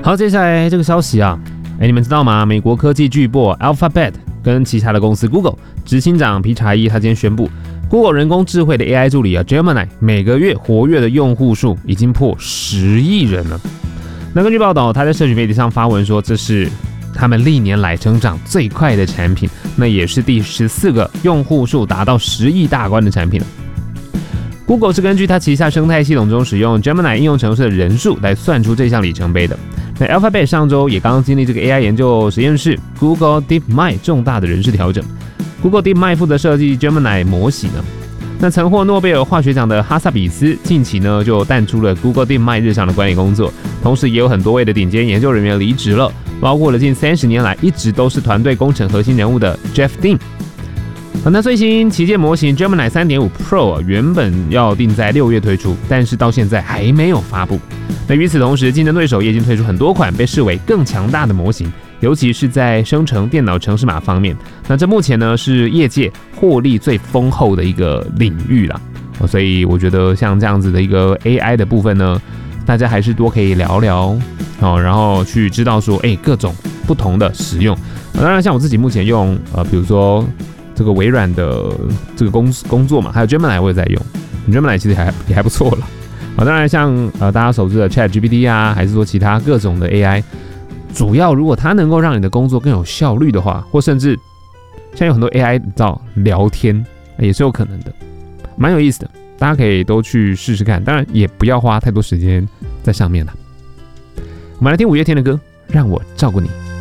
好，接下来这个消息啊，你们知道吗？美国科技巨擘 Alphabet 跟旗下的公司 Google 执行长皮查伊他今天宣布，Google 人工智慧的 AI 助理Gemini 每个月活跃的用户数已经破10亿人了。那根据报道，他在社群媒体上发文说，这是他们历年来成长最快的产品，那也是第14个用户数达到10亿大关的产品了。Google 是根据它旗下生态系统中使用 Gemini 应用程式的人数来算出这项里程碑的。那 Alphabet 上周也刚刚经历这个 AI 研究实验室 Google DeepMind 重大的人事调整。Google DeepMind 负责设计 Gemini 模型呢。那曾获诺贝尔化学奖的哈萨比斯近期呢就淡出了 Google DeepMind 日常的管理工作，同时也有很多位的顶尖研究人员离职了，包括了近30年来一直都是团队工程核心人物的 Jeff Dean。那最新旗舰模型 Gemini 3.5 Pro 原本要定在6月推出，但是到现在还没有发布。那与此同时，竞争对手也已经推出很多款被视为更强大的模型，尤其是在生成电脑程式码方面。那这目前呢是业界获利最丰厚的一个领域啦。所以我觉得像这样子的一个 AI 的部分呢，大家还是多可以聊聊然后去知道说各种不同的使用。当然像我自己目前用比如说这个微软的这个工作嘛，还有 Gemini 我也在用 ，Gemini 其实也还不错了。当然像大家熟知的 ChatGPT 啊，还是说其他各种的 AI， 主要如果它能够让你的工作更有效率的话，或甚至现在有很多 AI 你知道聊天也是有可能的，蛮有意思的，大家可以都去试试看。当然也不要花太多时间在上面了。我们来听5月天的歌，让我照顾你。